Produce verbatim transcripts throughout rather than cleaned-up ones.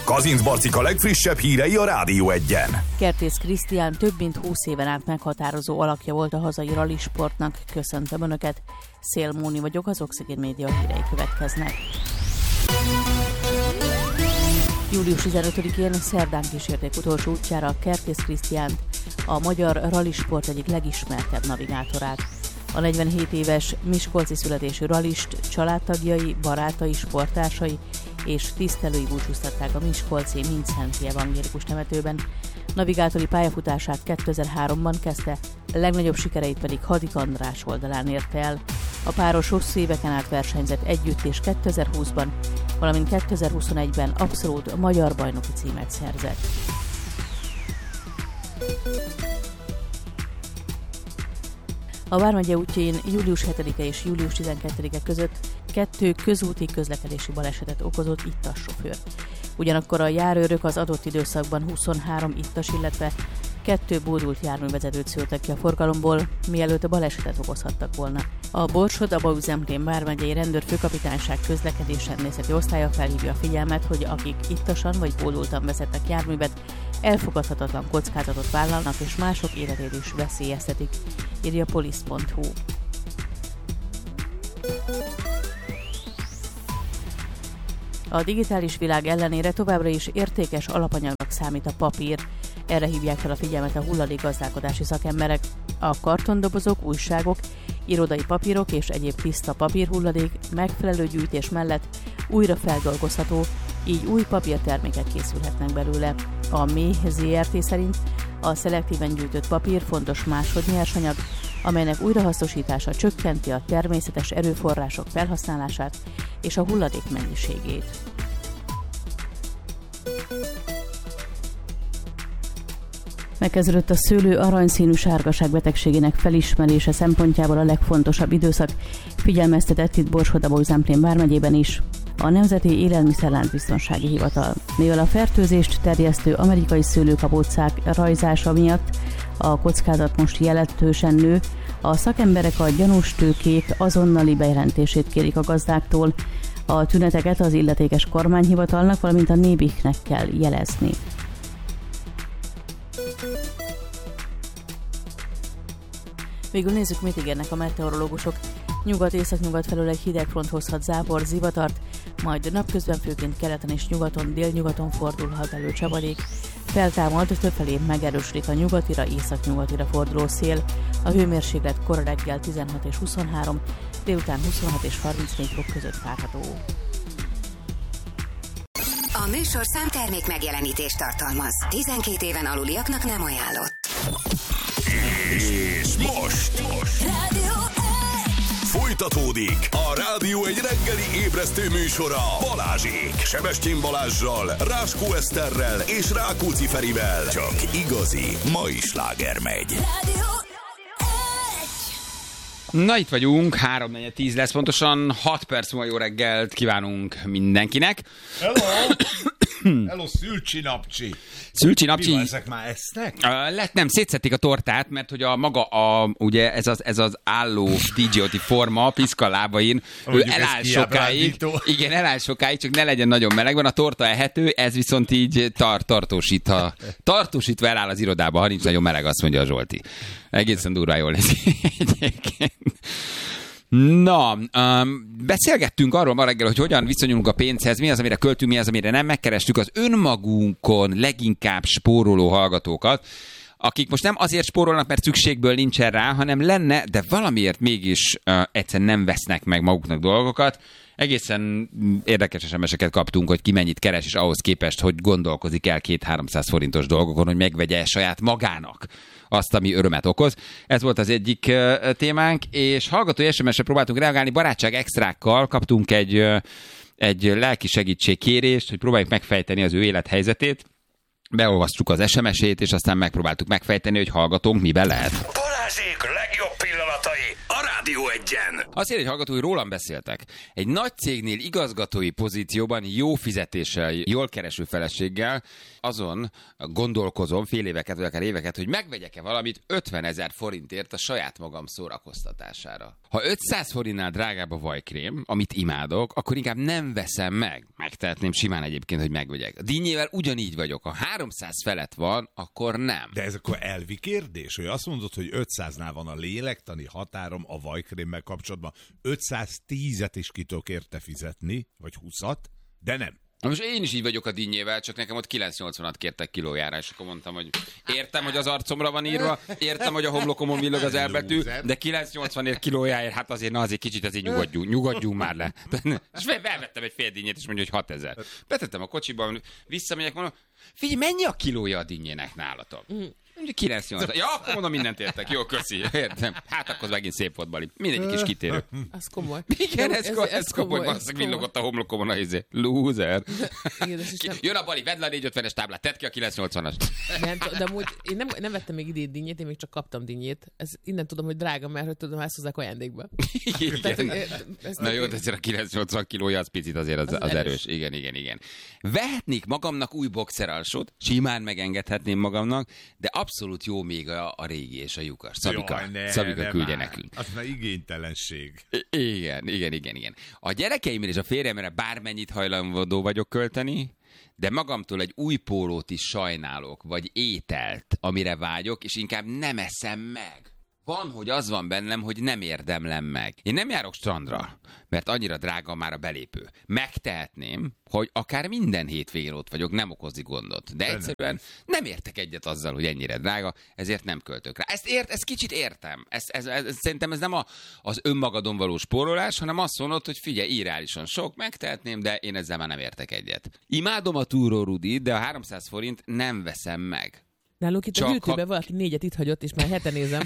Kazinc Barcika legfrissebb hírei a Rádió Egyen. Kertész Krisztián több mint húsz éven át meghatározó alakja volt a hazai rallisportnak. Köszöntöm Önöket, Szél Móni vagyok, az Oxigén Média hírei következnek. július tizenötödikén szerdán kísérték utolsó útjára Kertész Krisztiánt, a magyar rallisport egyik legismertebb navigátorát. A negyvenhét éves miskolci születésű rallist családtagjai, barátai, sporttársai és tisztelői búcsúztatták a miskolci Mindszenty evangélikus temetőben. Navigátori pályafutását kétezer-háromban kezdte, legnagyobb sikereit pedig Hadik András oldalán érte el. A páros hosszú éveken át versenyzett együtt, és kétezer-húszban, valamint kétezer-huszonegyben abszolút magyar bajnoki címet szerzett. A Vármegye útjain július hetedike és július tizenkettedike között kettő közúti közlekedési balesetet okozott ittas sofőr. Ugyanakkor a járőrök az adott időszakban huszonhárom ittas, illetve kettő bódult járművezetőt szűrtek ki a forgalomból, mielőtt a balesetet okozhattak volna. A Borsod-Abaúj-Zemplén vármegyei rendőrfőkapitányság közlekedésrendészeti osztálya felhívja a figyelmet, hogy akik ittasan vagy bódultan vezettek járművet, elfogadhatatlan kockázatot vállalnak és mások életét is veszélyeztetik, írja polisz pont hu. A digitális világ ellenére továbbra is értékes alapanyagnak számít a papír. Erre hívják fel a figyelmet a hulladékgazdálkodási szakemberek. A kartondobozok, újságok, irodai papírok és egyéb tiszta papírhulladék megfelelő gyűjtés mellett újra feldolgozható, így új papírtermékek készülhetnek belőle. A méh zé er té szerint a szelektíven gyűjtött papír fontos másodnyersanyag, amelynek újrahasznosítása csökkenti a természetes erőforrások felhasználását és a hulladék mennyiségét. Megkezdődött a szőlő aranyszínű sárgaság betegségének felismerése szempontjából a legfontosabb időszak, figyelmeztetett itt Borsod-Abaúj-Zemplén vármegyében is a Nemzeti Élelmiszerláncbiztonsági Hivatal. Mivel a fertőzést terjesztő amerikai szőlőkabócák rajzása miatt a kockázat most jelentősen nő, a szakemberek a gyanús tőkék azonnali bejelentését kérik a gazdáktól, a tüneteket az illetékes kormányhivatalnak, valamint a nébiknek kell jelezni. Végül nézzük, mit ígérnek a meteorológusok. Nyugat-északnyugat felől egy hideg front hozhat zápor, zivatart, majd napközben főként keleten és nyugaton, délnyugaton fordulhat elő csapadék. Feltámad, többfelé megerősödik a nyugatira, északnyugatira forduló szél. A hőmérséklet kora reggel tizenhat és huszonhárom, délután huszonhat és harmincnégy fok között várható. A műsor számtermék megjelenítést tartalmaz. tizenkét éven aluliaknak nem ajánlott. És most, most. Folytatódik a Rádió egy reggeli ébresztő műsora Balázsék, Sebestyén Balázssal, Ráskó Eszterrel és Rákóczi Ferivel. Csak igazi mai sláger megy. Na, itt vagyunk, három negyven tíz lesz pontosan, hat perc múlva jó reggelt kívánunk mindenkinek. Hello! Hello, Szülcsi Napcsi. Szülcsi Napcsi. Mi van, ezek már esznek? Uh, lett, nem, szétszették a tortát, mert hogy a maga, a, ugye ez az, ez az álló dé jé-oti forma, piszka lábain, ő eláll sokáig. Igen, eláll sokáig, csak ne legyen nagyon meleg, van a torta ehető, ez viszont így tar, tartósítva, tartósítva eláll az irodába, ha nincs nagyon meleg, azt mondja a Zsolti. Egészen durván jól lesz egyébként. Na, um, beszélgettünk arról ma reggel, hogy hogyan viszonyulunk a pénzhez, mi az, amire költünk, mi az, amire nem. Megkerestük az önmagunkon leginkább spóroló hallgatókat, akik most nem azért spórolnak, mert szükségből nincsen rá, hanem lenne, de valamiért mégis uh, egyszer nem vesznek meg maguknak dolgokat. Egészen érdekes es em es-eket kaptunk, hogy ki mennyit keres, és ahhoz képest, hogy gondolkozik el két-háromszáz forintos dolgokon, hogy megvegye saját magának azt, ami örömet okoz. Ez volt az egyik uh, témánk, és hallgatói es em es-re próbáltunk reagálni, barátság extrákkal kaptunk egy, uh, egy lelki segítségkérést, hogy próbáljuk megfejteni az ő élethelyzetét. Beolvasztjuk az es em es-ét, és aztán megpróbáltuk megfejteni, hogy hallgatónk miben lehet. Balázsék legjobb pillanatai a Rádió Egyen. Azt írja egy hallgató, hogy rólam beszéltek. Egy nagy cégnél igazgatói pozícióban jó fizetéssel, jól kereső feleséggel azon gondolkozom fél éveket, vagy akár éveket, hogy megvegyek-e valamit ötvenezer forintért a saját magam szórakoztatására. Ha ötszáz forintnál drágább a vajkrém, amit imádok, akkor inkább nem veszem meg. Megtehetném simán egyébként, hogy megvegyek. A dinnyével ugyanígy vagyok. Ha háromszáz felett van, akkor nem. De ez akkor elvi kérdés, hogy azt mondod, hogy ötszáznál van a lélektani határom a vajkrémmel kapcsolatban. ötszáztízet is ki tudok érte fizetni, vagy húszat, de nem. Na most én is így vagyok a dinnyével, csak nekem ott kilencszáznyolcvanat kértek kilójára, és akkor mondtam, hogy értem, hogy az arcomra van írva, értem, hogy a homlokomon villog az elbetű, de kilencszáznyolcvanért kilójáért, hát azért, na azért kicsit azért nyugodjunk, nyugodjunk már le. És felvettem egy fél dinnyét, és mondja, hogy hatezer. Betettem a kocsiba, visszamegyek, mondom, figyelj, mennyi a kilója a dinnyének nálatok? kilencszáznyolcvan. Ja, akkor mondom, mindent értek. Jó, köszi. Értem. Hát akkor megint szép volt, Bali. Mindegyik is kitérő. Az komoly. Igen, ez, ez, ez, ez komoly. Valószínűleg villogott a homlokomon a izé. Loser. Igen, nem... Jön a Bali, vedd le a négyszázötvenes táblát, tedd ki a kilencszáznyolcvanas. Nem, de amúgy én nem, nem vettem még idén dinnyét, én még csak kaptam dinnyét. Ez innen tudom, hogy drága, mert hogy tudom, ezt hozzák ajándékba. Igen. Tehát, ezt na jó, de azért a kilencszáznyolcvan kilója az picit azért az, az, az erős. erős. Igen, igen, igen. Vehetnék magamnak új boxeralsót, simán megengedhetném magamnak, de abszolút jó még a, a régi és a lyukas. Szabika, Jaj, ne, Szabika küldje már. Nekünk. Az már igénytelenség. I- igen, igen, igen, igen. A gyerekeimre és a férjemre bármennyit hajlandó vagyok költeni, de magamtól egy új pólót is sajnálok, vagy ételt, amire vágyok, és inkább nem eszem meg. Van, hogy az van bennem, hogy nem érdemlem meg. Én nem járok strandra, mert annyira drága már a belépő. Megtehetném, hogy akár minden hétvégén ott vagyok, nem okozik gondot. De egyszerűen nem értek egyet azzal, hogy ennyire drága, ezért nem költök rá. Ezt, ért, ezt kicsit értem. Ezt, ez, ez, ez, szerintem ez nem a, az önmagadon való spórolás, hanem azt mondod, hogy figyelj, irreálisan sok, megtehetném, de én ezzel már nem értek egyet. Imádom a túró Rudi, de a háromszáz forint nem veszem meg. Nálunk itt csak a gyűjtőben ha... valaki négyet itt hagyott, és már hete nézem.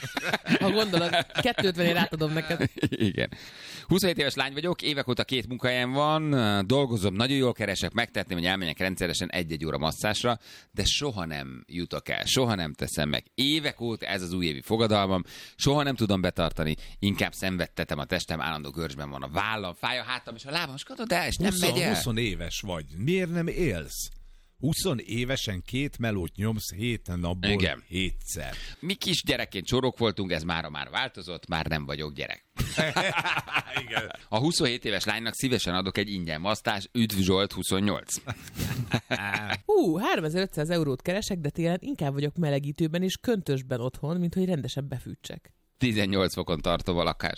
Ha gondolod, kétszázötvenért átadom neked. Igen. huszonhét éves lány vagyok, évek óta két munkahelyem van, dolgozom, nagyon jól keresek, megtehetném, hogy elmenjek rendszeresen egy-egy óra masszásra, de soha nem jutok el, soha nem teszem meg. Évek óta ez az újévi fogadalmam, soha nem tudom betartani, inkább szenvedtetem, a testem állandó görcsben van, a vállam, fáj a hátam, és a lábam, és katod el, és nem megy el. húsz éves vagy, miért nem élsz? húsz évesen két melót nyomsz héten napból Igen. hétszer. Mi kis gyerekként csorok voltunk, ez mára már változott, már nem vagyok gyerek. Igen. A huszonhét éves lánynak szívesen adok egy ingyen masztás, üdv Zsolt huszonnyolc. Hú, háromezer-ötszáz eurót keresek, de télen inkább vagyok melegítőben és köntösben otthon, mint hogy rendesen befűtsek. tizennyolc fokon tartó a lakást.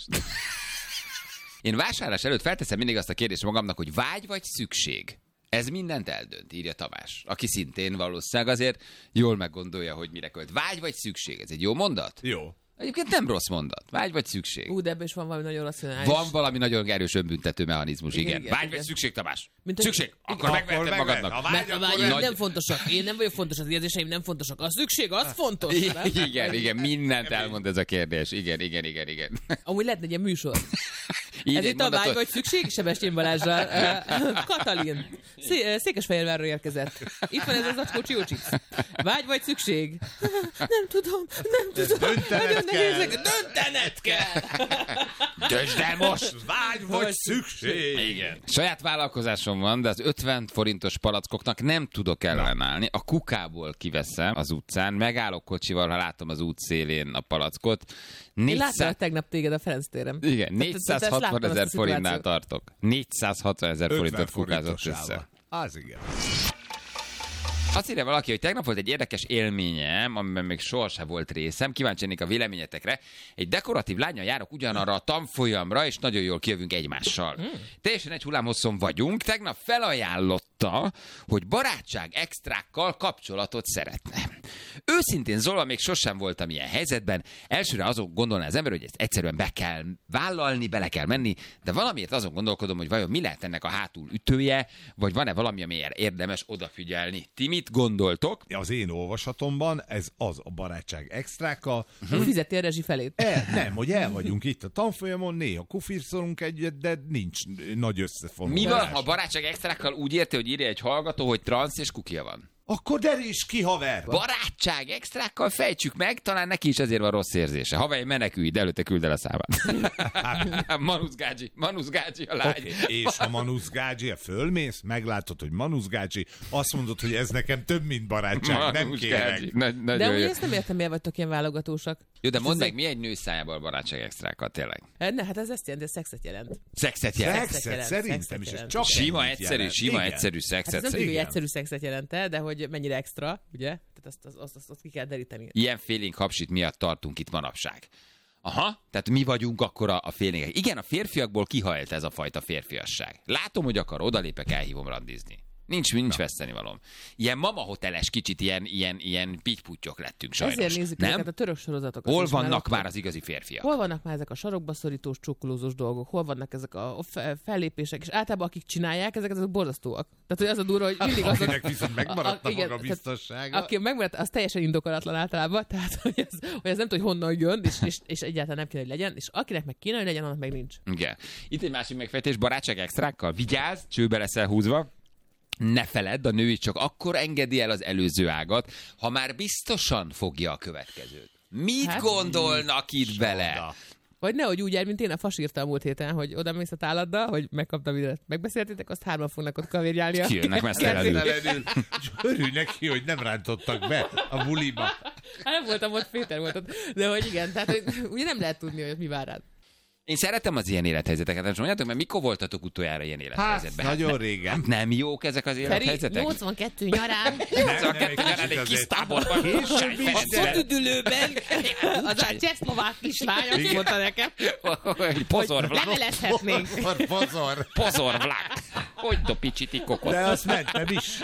Én vásárlás előtt felteszem mindig azt a kérdést magamnak, hogy vágy vagy szükség? Ez mindent eldönt, írja Tamás, aki szintén valószínűleg azért jól meggondolja, hogy mire költ. Vágy vagy szükség? Ez egy jó mondat? Jó. Egyébként nem rossz mondat. Vágy vagy szükség? Ú, de ebben is van valami nagyon racionális. Van valami nagyon erős önbüntető mechanizmus, igen. igen. igen Vágy igen. vagy szükség, Tamás? Mint szükség? A... Akkor megveheted magadnak. A vágy, a vágy nagy... nem fontosak. Én nem vagyok fontos, az érzéseim nem fontosak. A szükség az fontos. Igen, igen, igen, mindent elmond ez a kérdés. Igen, igen, igen, igen. Amúgy lehetne egy ilyen műsor. Ez itt a vágy vagy szükség, Sebestyén Balázsral. Uh, Katalin. Szé- Székesfehérvárról érkezett. Itt van ez az acskó Csiócsics. Vágy vagy szükség? Nem tudom, nem tudom. Döntened kell. Döntened kell. Döntsd el most. Vágy vagy szükség. Igen. Saját vállalkozásom van, de az ötven forintos palackoknak nem tudok ellenállni. A kukából kiveszem az utcán, megállok kocsival, ha látom az út szélén a palackot. négyszáz... Én láttam tegnap téged a Ferenc téren. Igen, négyszázhatvan ezer forintnál tartok. négyszázhatvan ezer forintot kukázott össze. Az igen. Azt írja valaki, hogy tegnap volt egy érdekes élményem, amiben még sohasem volt részem. Kíváncsi lennék a véleményetekre. Egy dekoratív lánnyal járok ugyanarra a tanfolyamra, és nagyon jól kijövünk egymással. Hmm. Teljesen egy hullámhosszon vagyunk. Tegnap felajánlotta, hogy barátság extrákkal kapcsolatot szeretne. Őszintén Zola, még sosem voltam ilyen helyzetben. Elsőre azon gondolná az ember, hogy ezt egyszerűen be kell vállalni, bele kell menni, de valamiért azon gondolkodom, hogy vajon mi lehet ennek a hátul ütője, vagy van-e valami, amire érdemes odafigyelni. Ti mit gondoltok? Az én olvasatomban ez az a barátság extrákkal. Uh-huh. Fizeti a rezsi felét. El, nem, hogy el vagyunk itt a tanfolyamon, néha kufirszolunk egyet, de nincs nagy összefonulás. Mi van, ha a barátság extrákkal úgy érti, hogy írja egy hallgató, hogy transz és kukia van? Akkor deríts ki, haver! Barátság extrákkal fejtsük meg, talán neki is ezért van rossz érzése. Haver, menekülj, de előtte küld el a számát. Manusz Gágyi, Manusz Gágyi a lány. Okay. És ha Manusz Gágyi, fölmész, meglátod, hogy Manusz Gágyi, azt mondod, hogy ez nekem több, mint barátság, Manusz nem kérek. Nagy, de úgy ezt nem értem, miért vagytok ilyen válogatósak. Jó, de mondd meg, mi egy nő szájából barátság extrákat tényleg? Ne, hát ez ezt jelenti, hogy szexet jelent. Szexet jelent? Szexet szerintem is, ez csak sima, egyszerű, sima, egyszerű szexet. Hát ez nem tudjuk, hogy egyszerű szexet jelent, de hogy mennyire extra, ugye? Tehát azt, azt, azt, azt, azt ki kell deríteni. Ilyen félénk hapsit miatt tartunk itt manapság. Aha, tehát mi vagyunk akkor a, a félénkek. Igen, a férfiakból kihajlt ez a fajta férfiasság. Látom, hogy akar, odalépek, elhívom randizni. Nincs, nincs vesztenivalom. Ilyen mama hoteles kicsit, ilyen, ilyen, ilyen pittyputtyok lettünk sajnos. Ezért nézzük nem? ezeket a török sorozatokat. Hol vannak már az igazi férfiak? Hol vannak már ezek a sarokba szorítós, csukkolózós dolgok? Hol vannak ezek a fellépések? És általában akik csinálják, ezek azok borzasztóak. Tehát, hogy az a durva, hogy mindig azok... Akinek viszont megmaradt a, a, igen, maga biztossága. Aki megmaradt, az teljesen indokolatlan általában. Tehát, hogy ez, hogy ez nem tud, hogy honnan jön, és, és, és egyáltalán nem kéne, hogy legyen. És akinek meg kéne, hogy legyen, annak meg nincs. Igen. Itt egy másik megfejtés, barátság extrákkal. Vigyázz, csőbe leszel húzva. Ne feledd, a nő is csak akkor engedi el az előző ágat, ha már biztosan fogja a következőt. Mit hát, gondolnak itt soda. Bele? Vagy nehogy úgy jár, mint én a fas írtam a múlt héten, hogy oda mész a táladdal, hogy megkaptam videót. Megbeszéltétek, azt hárman fognak ott kavérjálni. Kijönnek mesztelenül. Örülj neki, hogy nem rántottak be a buliba. Hát nem voltam ott, Péter volt ott. De hogy igen, tehát hogy, ugye nem lehet tudni, hogy mi vár rád. Én szeretem az ilyen élethelyzeteket, nem mondjátok, mert mikor voltatok utoljára ilyen élethelyzetben? Hát, nagyon hát, régen. Hát nem jók ezek az élethelyzetek? nyolcvankettő nyarán. nyolcvankettő nyarán egy kis táborban. A fotüdülőben az a csehszlovák kislány azt mondta nekem, pozor vlak. Levelezhetnénk. Pozor. Pozor vlak. Hogy do picsiti kokot. De azt mentem is.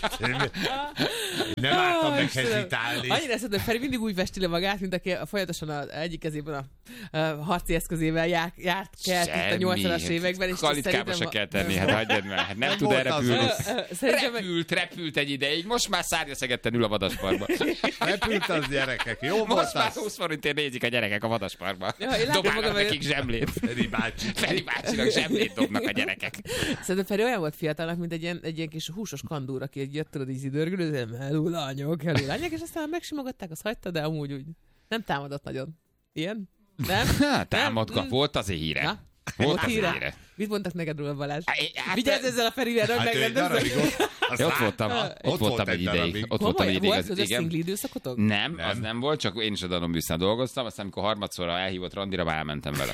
Nem álltam meg hezitálni. Annyira szeretem, hogy Feri mindig úgy vesti le magát, mint aki folyamatosan az egyik kezében a harci eszközével járt, járt kelt itt a nyolcvanas években. És kalitkába se kell tenni, hát hagyjad meg. Hát nem tud erre repülni. Repült, repült egy ideig, most már szárnyaszegetten ül a vadasparkban. Repült az gyerekek, jó volt most már húsz forintért nézik a gyerekek a vadasparkban. Ja, dobálnak nekik zsemlét. Feri bácsi. Feri bácsinak zsemlét dobnak a gyerekek. Szerintem Feri olyan volt fiatalnak, mint egy ilyen, egy ilyen kis húsos kandúr, aki egy jött, tudod, így idörgülő, hello lányok, hello lányok, és aztán megsimogatták, azt hagyta, de amúgy úgy nem támadott nagyon. Ilyen? Nem? Hát, támadgat, volt azért híre. Na? Volt az híre. híre. Mit mondtak neked róla, Balázs? Hát, vigyázz ezzel a Ferivel, hogy megrendeznek. Ott voltam, ott voltam egy ideig. Ott voltam egy ideig. Volt közös szingli időszakotok? Nem, nem, az nem volt, csak én is a Danon Bűsznál dolgoztam, aztán amikor harmadszorra elhívott randira, már elmentem vele.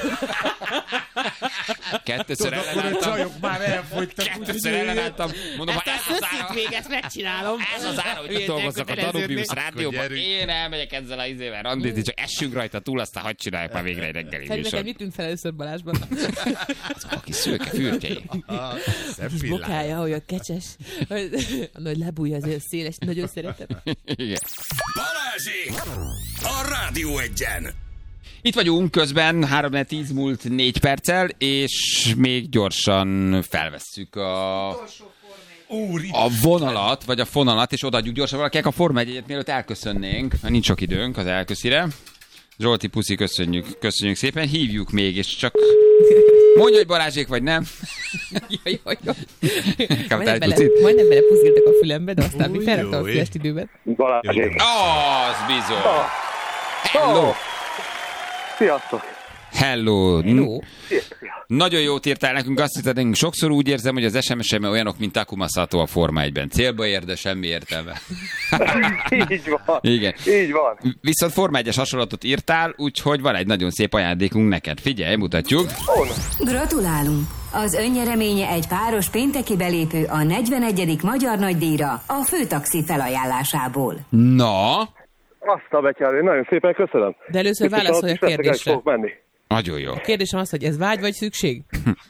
Kettőször ellenálltam. már elfogytak. Kettőször ellenálltam. Mondom, ha ez az ára... véget megcsinálom. Ez az ára, hogy dolgozzak a Danon Bűsz rádióban. Én elmegyek ezzel a izével randizni, csak essünk rajta túl, aztán hadd csináljuk már végre egy reggeli műsor. Neked mit tűnt fel először Balázsban? Azok a kis szőke fürtjei. És bokája, olyan kecses. A nagy lebújja azért széles, nagyon szeretem. Igen. Balázsék! A Rádió Egyen! Itt vagyunk közben, három tíz múlt négy perccel, és még gyorsan felvesszük a, a vonalat, vagy a fonalat, és odaadjuk gyorsan valakinek a Forma egyet, mielőtt elköszönnénk, mert nincs sok időnk az elköszire. Zsolti, puszi, köszönjük, köszönjük szépen, hívjuk még, és csak mondja, hogy Balázsék vagy nem. Jaj, jaj, jaj. Majdnem bele, majdnem bele pusziltak a fülembe, de aztán mi felrakta a füles időben. Balázsék. Az bizony. Oh. Hello. Oh. Sziasztok. Hello. Hello. Nagyon jót írtál nekünk, azt hiszem, sokszor úgy érzem, hogy az es em es-em olyanok, mint Takuma Sato a Forma egyben. Célba ér, de semmi értelme. Így van. Igen. Így van. Viszont Forma egyes hasonlatot írtál, úgyhogy van egy nagyon szép ajándékunk neked. Figyelj, mutatjuk. Gratulálunk! Az önnyereménye egy páros pénteki belépő a negyvenegyedik Magyar Nagydíjra a Főtaxi felajánlásából. Na? Azt a betyárő, nagyon szépen köszönöm. De először válaszolj a kérdésre. Nagyon jó. A kérdésem az, hogy ez vágy vagy szükség?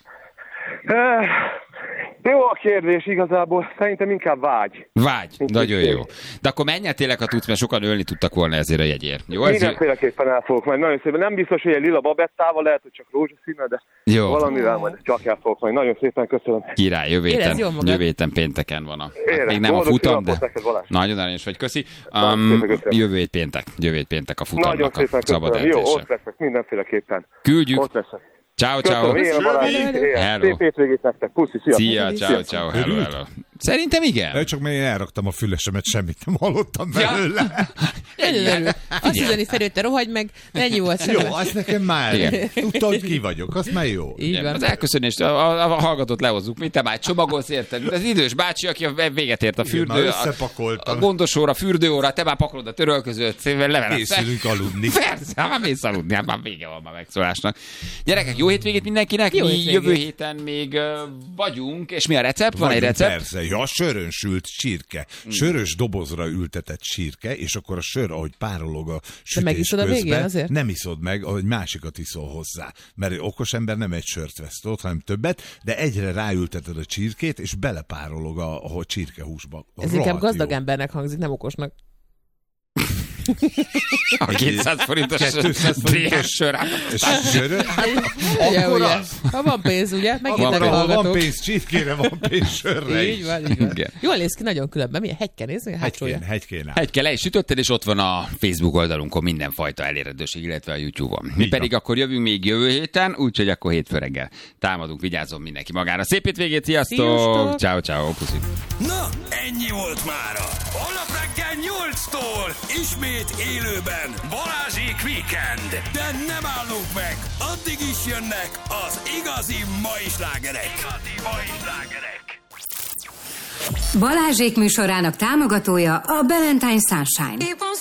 Jó a kérdés igazából, szerintem inkább vágy. Vágy, nagyon jó. De akkor menj el tényleg, ha tudsz, mert sokan ölni tudtak volna ezért a jegyért. Jó? Mindenféleképpen el fogok majd, nagyon szépen. Nem biztos, hogy egy lila babettával, lehet, hogy csak rózsaszínre, de jó. Valamivel majd csak el fogok majd. Nagyon szépen köszönöm. Király, jövő héten, jövő héten pénteken van a... Hát még nem a futam, de nagyon aranyos vagy. Köszi. Um, jövő hét péntek. Jövő hét péntek a futamnak a szabad edzése. Jó, ott leszek mindenféleképpen. Küldjük. Ott leszek. Ciao, ciao. Szép hétvégét nektek. Puszi, szia. Szia, ciao, ciao. Hello, hello. Szerintem igen. Csak mert én elraktam a fülesemet, semmit nem hallottam belőle. Ja. Azt üzeni Feri, te rohagy meg, ennyi volt. Jó, az nekem már. Tudtam, hogy ki vagyok, az már jó. Így van. Az elköszönést, a, a, a hallgatót lehozzuk, mint te már csomagolsz, érted? Az idős bácsi, aki a véget ért a fürdő, a, a gondosóra, fürdőóra, te már pakolod a törölközőt, leveled. Készülünk aludni. Persze, már mész aludni, hát már vége van már megszólásnak. Gyerekek, jó hétvégét mindenkinek, jó mi hétvégét. Jövő héten még uh, vagyunk, és mi a recept? Van vagyunk, egy recept? Persze, ja, sörön sült csirke. Sörös dobozra ültetett csirke, és akkor a sör, ahogy párolog a sütés közben, nem iszod meg, ahogy másikat iszol hozzá. Mert okos ember nem egy sört vesz ott, hanem többet, de egyre ráülteted a csirkét, és belepárolog a, a csirkehúsba. Ez inkább gazdag jó. embernek hangzik, nem okosnak. A kétszáz forintos sör. Sör? Akkor az. Ha van pénz, ugye? Megírnak a hallgatók. Van pénz csirkére, van pénz sörre. Így van, így van. Jól néz ki nagyon különben. Milyen hegyke nézni? Hegykén, hegykén. Hegyke le is sütötted, és ott van a Facebook oldalunkon mindenfajta elérhetőség, illetve a YouTube-on. Mi pedig akkor jövünk még jövő héten, úgyhogy akkor hétfő reggel támadunk, vigyázzon mindenki magára. Szép hétvégét, sziasztok! Ciao, ciao, puszi. Na, ennyi volt mára. Holnap reggel nyolctól ismét élőben Balázsék Weekend. De nem állunk meg, addig is jönnek az igazi mai slágerek. Igazi mai slágerek. Balázsék műsorának támogatója a Valentine Sunshine.